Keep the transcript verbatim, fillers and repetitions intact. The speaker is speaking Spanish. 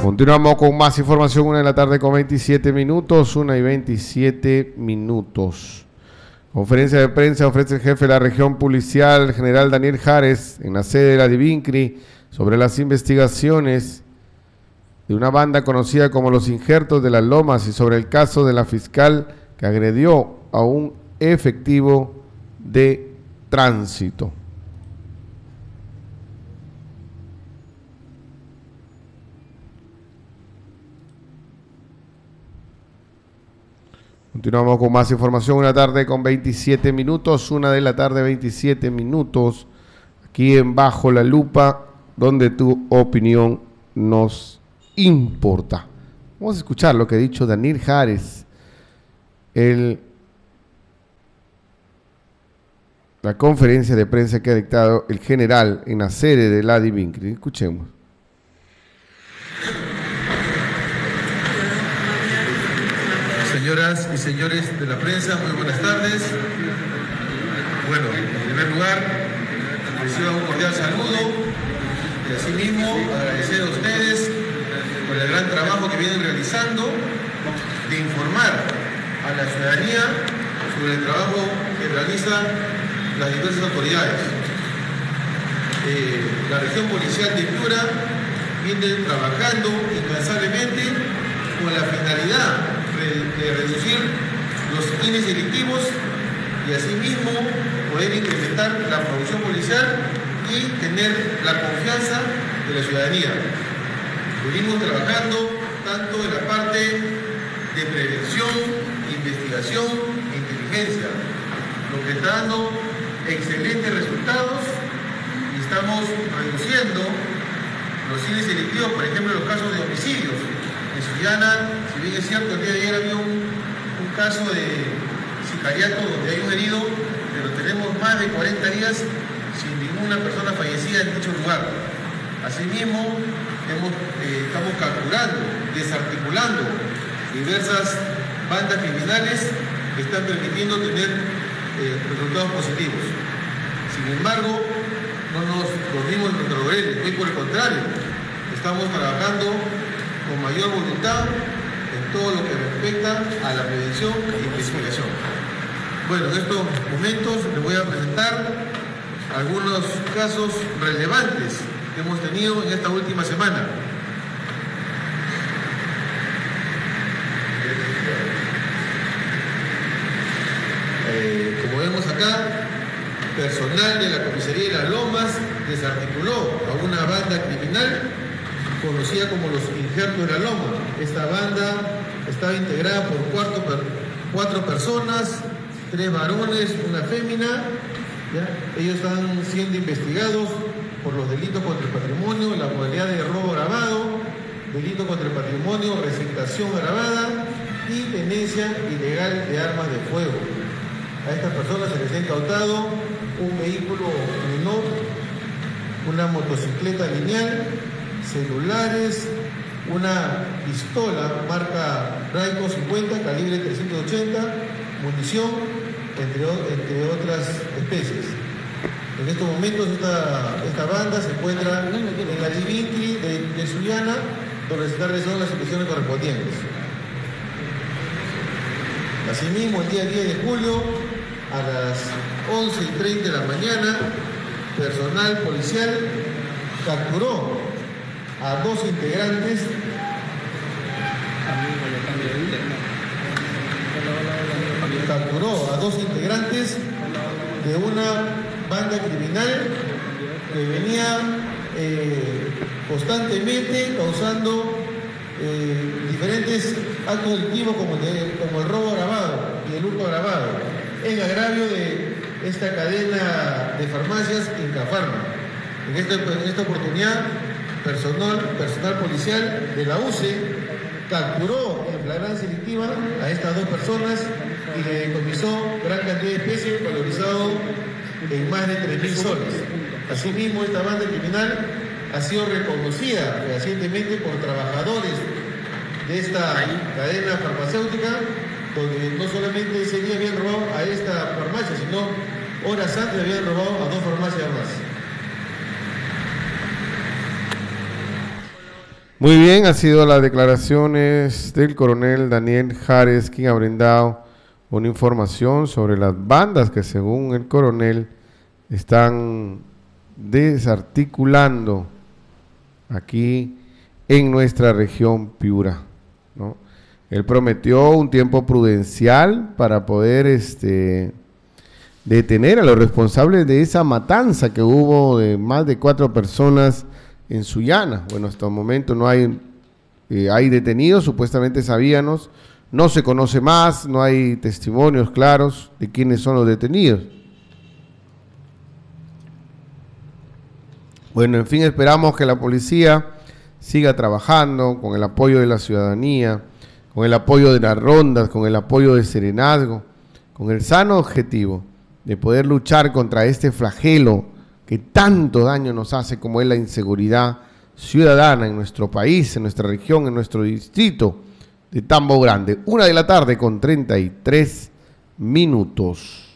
continuamos con más información. Una de la tarde con veintisiete minutos. Una y veintisiete minutos. Conferencia de prensa ofrece el jefe de la región policial, el general Daniel Jares, en la sede de la Divincri, sobre las investigaciones de una banda conocida como Los Injertos de las Lomas y sobre el caso de la fiscal que agredió a un efectivo de tránsito. Continuamos con más información. Una tarde con veintisiete minutos, una de la tarde veintisiete minutos, aquí en Bajo la Lupa, donde tu opinión nos importa. Vamos a escuchar lo que ha dicho Daniel Jares, el, la conferencia de prensa que ha dictado el general en la sede de la Divincri. Escuchemos. Señoras y señores de la prensa, muy buenas tardes. Bueno, en primer lugar, reciban un cordial saludo y asimismo agradecer a ustedes por el gran trabajo que vienen realizando de informar a la ciudadanía sobre el trabajo que realizan las diversas autoridades. Eh, la región policial de Piura viene trabajando incansablemente con la finalidad de reducir los índices delictivos y asimismo poder incrementar la producción policial y tener la confianza de la ciudadanía. Venimos trabajando tanto en la parte de prevención, investigación e inteligencia, lo que está dando excelentes resultados y estamos reduciendo los índices delictivos, por ejemplo, los casos de homicidios. En Sullana, si bien es cierto, el día de ayer había un, un caso de sicariato donde hay un herido, pero tenemos más de cuarenta días sin ninguna persona fallecida en dicho lugar. Asimismo, hemos, eh, estamos capturando, desarticulando diversas bandas criminales que están permitiendo tener eh, resultados positivos. Sin embargo, no nos dormimos en nuestros laureles, muy por el contrario, estamos trabajando con mayor voluntad en todo lo que respecta a la prevención e investigación. Bueno, en estos momentos les voy a presentar algunos casos relevantes que hemos tenido en esta última semana. Eh, como vemos acá, personal de la comisaría de Las Lomas desarticuló a una banda criminal conocida como Los Injertos de la Loma. Esta banda estaba integrada por cuatro, per, cuatro personas, tres varones, una fémina. ¿Ya? Ellos están siendo investigados por los delitos contra el patrimonio, la modalidad de robo agravado, delito contra el patrimonio, receptación agravada y tenencia ilegal de armas de fuego. A estas personas se les ha incautado un vehículo menor, una motocicleta lineal, celulares, una pistola marca Raico cincuenta, calibre trescientos ochenta, munición, entre, entre otras especies. En estos momentos esta, esta banda se encuentra en la Divincri de, de Sullana, donde se están realizando las inspecciones correspondientes. Asimismo, el día diez de julio, a las once y treinta de la mañana, personal policial capturó a dos integrantes capturó a dos integrantes de una banda criminal que venía eh, constantemente causando eh, diferentes actos delictivos como, de, como el robo agravado y el hurto agravado en agravio de esta cadena de farmacias Incafarma. En esta, en esta oportunidad, personal, personal policial de la U C E capturó en flagrancia delictiva a estas dos personas y le decomisó gran cantidad de especies valorizado en más de tres mil soles. Asimismo, esta banda criminal ha sido reconocida recientemente por trabajadores de esta cadena farmacéutica, donde no solamente ese día habían robado a esta farmacia, sino horas antes habían robado a dos farmacias más. Muy bien, han sido las declaraciones del coronel Daniel Jares, quien ha brindado una información sobre las bandas que según el coronel están desarticulando aquí en nuestra región Piura, ¿no? Él prometió un tiempo prudencial para poder este, detener a los responsables de esa matanza que hubo de más de cuatro personas en Sullana. Bueno, hasta el momento no hay, eh, hay detenidos, supuestamente sabíamos, no se conoce más, no hay testimonios claros de quiénes son los detenidos. Bueno, en fin, esperamos que la policía siga trabajando con el apoyo de la ciudadanía, con el apoyo de las rondas, con el apoyo de Serenazgo, con el sano objetivo de poder luchar contra este flagelo que tanto daño nos hace como es la inseguridad ciudadana en nuestro país, en nuestra región, en nuestro distrito de Tambo Grande. Una de la tarde con treinta y tres minutos.